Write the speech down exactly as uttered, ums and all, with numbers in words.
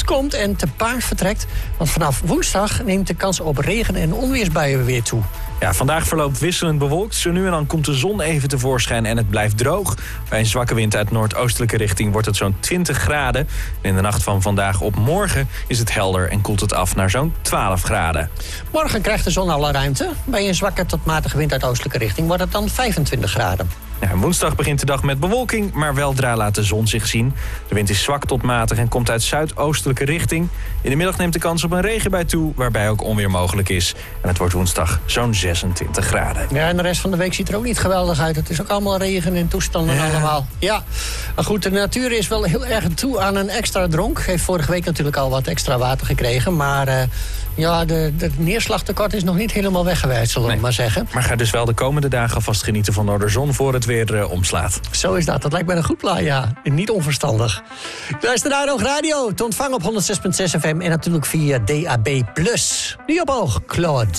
komt en te paard vertrekt. Want vanaf woensdag neemt de kans op regen- en onweersbuien weer toe. Ja, vandaag verloopt wisselend bewolkt. Zo nu en dan komt de zon even tevoorschijn en het blijft droog. Bij een zwakke wind uit noordoostelijke richting wordt het zo'n twintig graden. En in de nacht van vandaag op morgen is het helder en koelt het af naar zo'n twaalf graden. Morgen krijgt de zon alle ruimte. Bij een zwakke tot matige wind uit oostelijke richting wordt het dan vijfentwintig graden. Ja, en woensdag begint de dag met bewolking, maar weldra laat de zon zich zien. De wind is zwak tot matig en komt uit zuidoostelijke richting. In de middag neemt de kans op een regenbui toe, waarbij ook onweer mogelijk is. En het wordt woensdag zo'n zesentwintig graden. Ja, en de rest van de week ziet er ook niet geweldig uit. Het is ook allemaal regen en toestanden ja. allemaal. Ja, maar goed, de natuur is wel heel erg toe aan een extra dronk. Heeft vorige week natuurlijk al wat extra water gekregen. Maar uh, ja, de, de neerslagtekort is nog niet helemaal weggewerkt, zullen we nee. maar zeggen. Maar ga dus wel de komende dagen alvast genieten van Noorderzon voor het weer uh, omslaat. Zo is dat. Dat lijkt mij een goed plan, ja. En niet onverstandig. Luister naar Oog Radio. Te ontvangen op honderd zes komma zes F M en natuurlijk via D A B plus. Nu op oog, Claude.